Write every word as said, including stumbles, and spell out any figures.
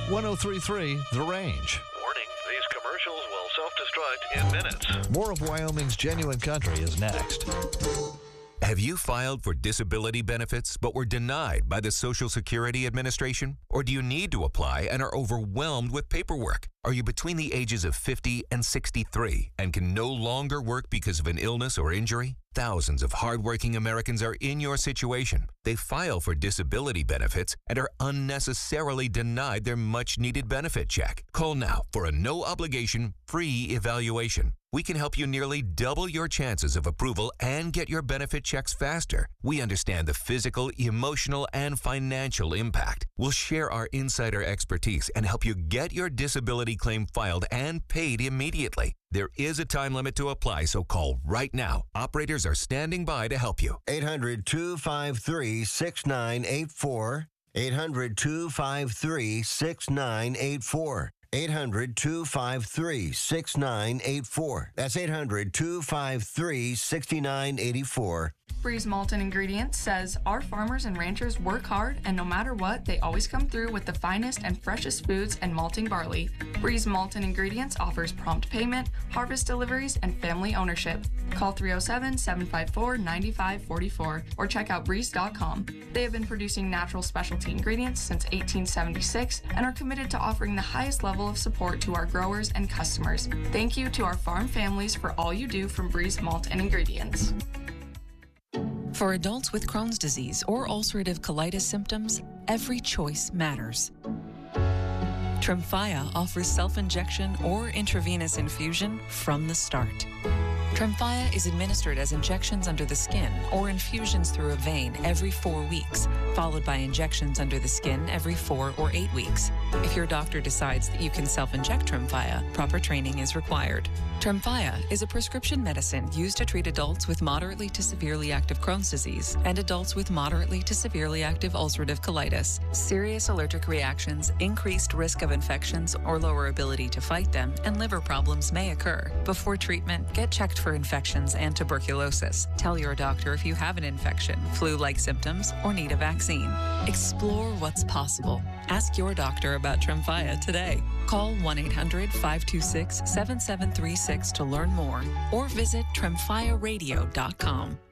one oh three point three The Range. Warning, these commercials will self-destruct in minutes. More of Wyoming's Genuine Country is next. Have you filed for disability benefits but were denied by the Social Security Administration? Or do you need to apply and are overwhelmed with paperwork? Are you between the ages of fifty and sixty-three and can no longer work because of an illness or injury? Thousands of hardworking Americans are in your situation. They file for disability benefits and are unnecessarily denied their much-needed benefit check. Call now for a no-obligation, free evaluation. We can help you nearly double your chances of approval and get your benefit checks faster. We understand the physical, emotional, and financial impact. We'll share our insider expertise and help you get your disability claim filed and paid immediately. There is a time limit to apply, so call right now. Operators are standing by to help you. eight hundred, two five three, six nine eight four. eight hundred, two five three, six nine eight four. eight hundred, two five three, six nine eight four. That's eight hundred, two five three, six nine eight four. Breeze Malt and Ingredients says our farmers and ranchers work hard, and no matter what, they always come through with the finest and freshest foods and malting barley. Breeze Malt and Ingredients offers prompt payment, harvest deliveries, and family ownership. Call three oh seven, seven five four, nine five four four or check out breeze dot com. They have been producing natural specialty ingredients since eighteen seventy-six and are committed to offering the highest level of support to our growers and customers. Thank you to our farm families for all you do from Breeze Malt and Ingredients. For adults with Crohn's disease or ulcerative colitis symptoms, every choice matters. Tremfya offers self-injection or intravenous infusion from the start. Tremfya is administered as injections under the skin or infusions through a vein every four weeks, followed by injections under the skin every four or eight weeks. If your doctor decides that you can self-inject Tremfya, proper training is required. Tremfya is a prescription medicine used to treat adults with moderately to severely active Crohn's disease and adults with moderately to severely active ulcerative colitis. Serious allergic reactions, increased risk of infections or lower ability to fight them, and liver problems may occur. Before treatment, get checked for infections and tuberculosis. Tell your doctor if you have an infection, flu-like symptoms, or need a vaccine. Explore what's possible. Ask your doctor about Tremfya today. Call one eight hundred, five two six, seven seven three six to learn more or visit tremfya radio dot com.